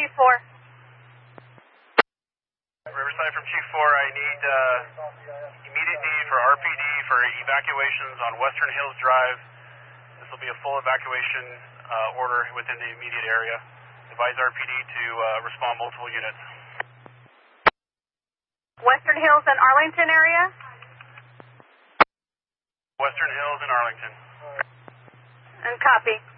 Chief 4. Riverside from Chief 4, I need immediate need for RPD for evacuations on Western Hills Drive. This will be a full evacuation order within the immediate area. Advise RPD to respond multiple units. Western Hills and Arlington area? Western Hills and Arlington. And copy.